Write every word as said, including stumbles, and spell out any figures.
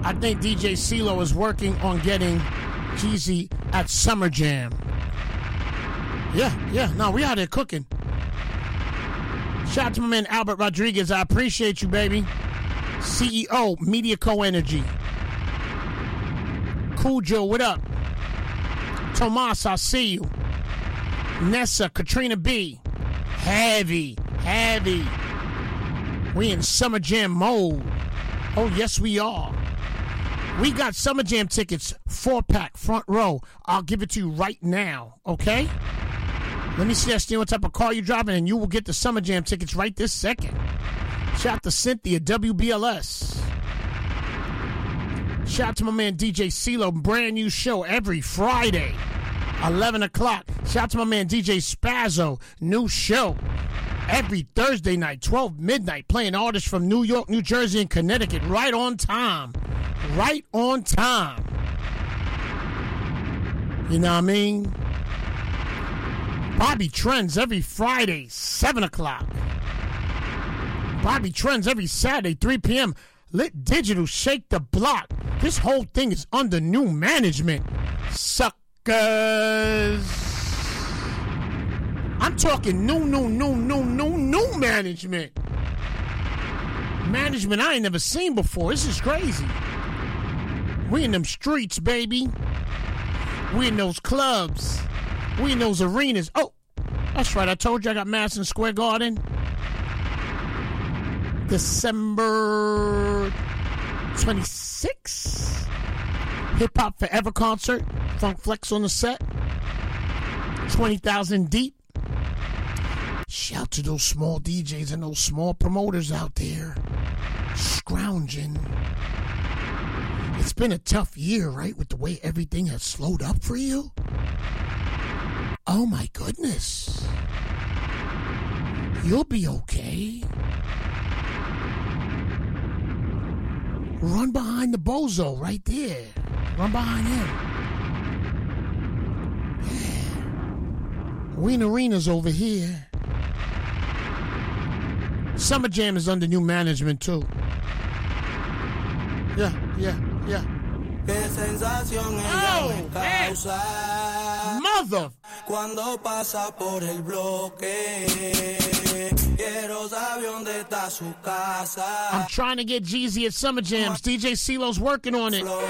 I think D J CeeLo is working on getting Jeezy at Summer Jam. Yeah, yeah. No, we out there cooking. Shout out to my man Albert Rodriguez. I appreciate you, baby. C E O, Media Co Energy. Cool Joe, what up? Tomas, I see you. Nessa, Katrina B. Heavy, heavy. We in Summer Jam mode. Oh, yes, we are. We got Summer Jam tickets, four-pack, front row. I'll give it to you right now, okay? Let me suggest you what type of car you're driving, and you will get the Summer Jam tickets right this second. Shout out to Cynthia, W B L S. Shout out to my man D J CeeLo, brand new show every Friday, eleven o'clock. Shout out to my man D J Spazzo, new show every Thursday night, twelve midnight, playing artists from New York, New Jersey, and Connecticut, right on time. Right on time. You know what I mean? Bobby Trends every Friday, seven o'clock. Bobby Trends every Saturday, three p.m. Lit Digital, Shake the Block. This whole thing is under new management. Suckers. I'm talking new, new, new, new, new, new management. Management I ain't never seen before. This is crazy. We in them streets, baby. We in those clubs. We in those arenas. Oh, that's right. I told you I got Madison Square Garden. December twenty-sixth. Hip Hop Forever concert. Funk Flex on the set. twenty thousand deep. Shout to those small D Js and those small promoters out there. Scrounging. It's been a tough year, right? With the way everything has slowed up for you. Oh my goodness. You'll be okay. Run behind the bozo right there. Run behind him. Yeah. We in arenas over here. Summer Jam is under new management too. Yeah, yeah, yeah. Oh, man. Mother. Cuando pasa por el bloque, quiero saber dónde está su casa. I'm trying to get Jeezy at Summer Jams. D J CeeLo's working on it.